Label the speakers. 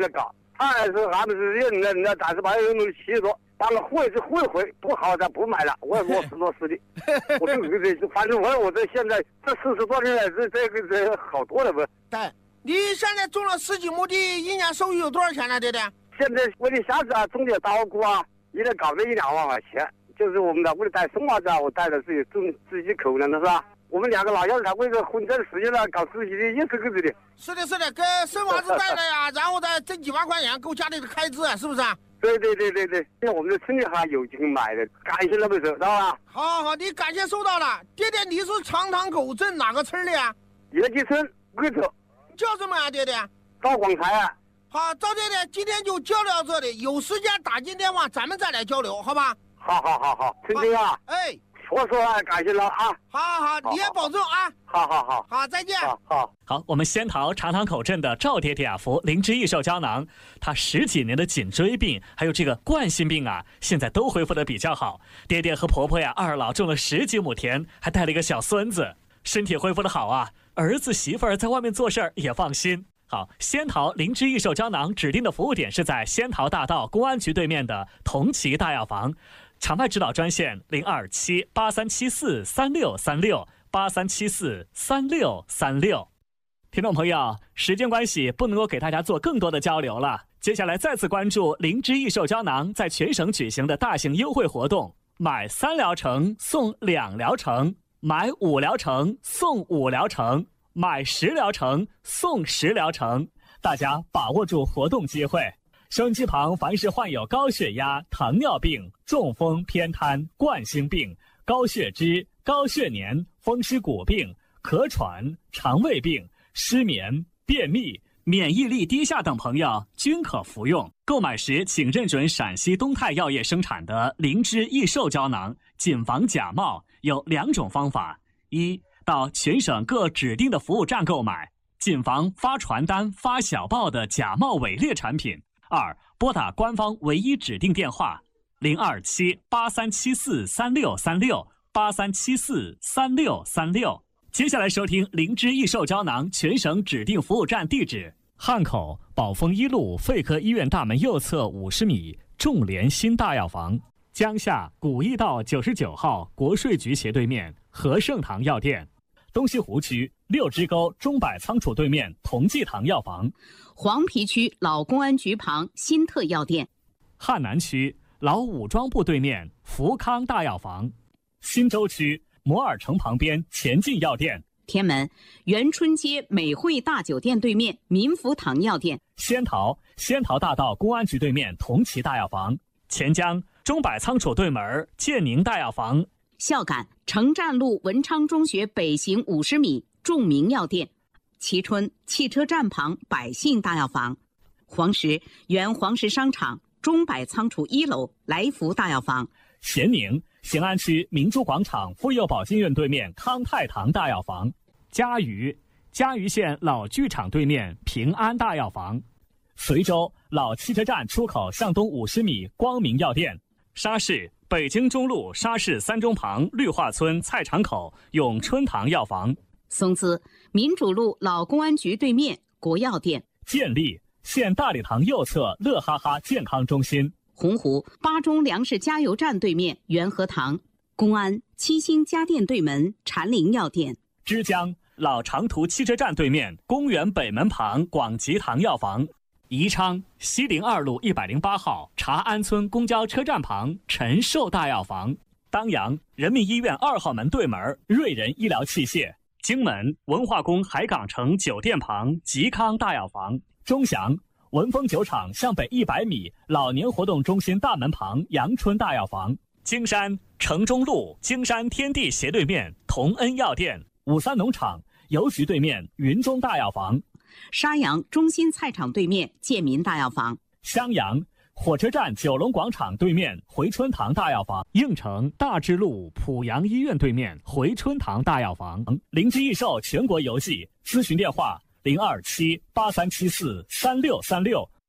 Speaker 1: 的搞，他还是俺们是认的，但是把人弄气多，把那会不好咱不买了，我落实的，我这反正我这现在这40多年来这好多了不？
Speaker 2: 对，你现在种了10几亩地，一年收益有多少钱呢，爹爹？
Speaker 1: 现在我的下子啊，种点稻谷啊，一年搞了1-2万块钱，就是我们的我的带生娃子啊，我带的是自己口粮的是吧？我们2个老幺才为了混这事情呢，搞自己的也是个子的。
Speaker 2: 是的，给生娃子带了呀，然后再挣几万块钱够家里的开支，是不是？
Speaker 1: 对，现在我们的村里还有钱买的，感谢了没收到吧？
Speaker 2: 好，你感谢收到了。爹爹，你是长塘口镇哪个村的呀？
Speaker 1: 野鸡村贵州。
Speaker 2: 叫什么呀，爹爹？
Speaker 1: 赵广才啊。
Speaker 2: 好，赵爹爹，今天就交流到这里，有时间打进电话，咱们再来交流，好吧？
Speaker 1: 好，春天啊。
Speaker 2: 哎。
Speaker 1: 我说感谢了啊！
Speaker 2: 好，你也保重啊！好，再见！
Speaker 3: 好，我们仙桃长塘口镇的赵爹爹啊，服灵芝益寿胶囊，他10几年的颈椎病还有这个冠心病啊，现在都恢复的比较好。爹爹和婆婆呀，二老种了10几亩田，还带了一个小孙子，身体恢复的好啊，儿子媳妇儿在外面做事儿也放心。好，仙桃灵芝益寿胶囊指定的服务点是在仙桃大道公安局对面的同齐大药房。场外指导专线027-8374-3636，8374-3636。听众朋友，时间关系不能够给大家做更多的交流了，接下来再次关注灵芝益寿胶囊在全省举行的大型优惠活动，买3疗程送2疗程，买5疗程送5疗程，买10疗程送10疗程，大家把握住活动机会。收音机旁凡是患有高血压、糖尿病、中风、偏瘫、冠心病、高血脂、高血粘、风湿骨病、咳喘、肠胃病、失眠、便秘、免疫力低下等朋友均可服用。购买时请认准陕西东泰药业生产的灵芝益寿胶囊，谨防假冒。有2种方法：一，到全省各指定的服务站购买，谨防发传单、发小报的假冒伪劣产品；二，拨打官方唯一指定电话027-8374-3636，8374-3636。接下来收听灵芝益寿胶囊全省指定服务站地址：汉口宝丰1路肺科医院大门右侧50米众联新大药房，江夏古驿道99号国税局斜对面和盛堂药店，东西湖区6支沟钟柏仓储对面同济堂药房，
Speaker 4: 黄陂区老公安局旁新特药店，
Speaker 3: 汉南区老武装部对面福康大药房，新洲区摩尔城旁边前进药店，
Speaker 4: 天门元春街美汇大酒店对面民福堂药店，
Speaker 3: 仙桃大道公安局对面同齐大药房，钱江钟柏仓储对门建宁大药房，
Speaker 4: 孝感城站路文昌中学北行50米众明药店，蕲春汽车站旁百信大药房，黄石原黄石商场钟柏仓储1楼来福大药房，
Speaker 3: 咸宁咸安区明珠广场妇幼保健院对面康泰堂大药房，嘉鱼县老剧场对面平安大药房，随州老汽车站出口向东50米光明药店，沙市北京中路沙市3中旁绿化村菜场口永春堂药房，
Speaker 4: 松滋民主路老公安局对面国药店，
Speaker 3: 建立县大礼堂右侧乐哈哈健康中心，
Speaker 4: 洪湖巴中粮食加油站对面元和堂，公安七星家电对门禅林药店，
Speaker 3: 枝江老长途汽车站对面公园北门旁广吉堂药房，宜昌西陵2路108号茶安村公交车站旁陈寿大药房，当阳人民医院2号门对门瑞仁医疗器械，荆门文化宫海港城酒店旁吉康大药房，钟祥文峰酒厂向北100米老年活动中心大门旁阳春大药房，京山城中路京山天地斜对面同恩药店，五三农场邮局对面云中大药房，
Speaker 4: 沙阳中心菜场对面建民大药房，
Speaker 3: 襄阳火车站九龙广场对面回春堂大药房，应城大智路濮阳医院对面回春堂大药房，灵芝益寿全国邮寄，咨询电话027-8374-3636